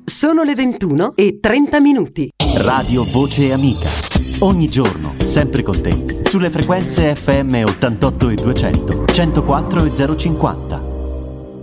Sono le 21:30. Radio Voce Amica. Ogni giorno, sempre con te, sulle frequenze FM 88 e 200, 104 e 050.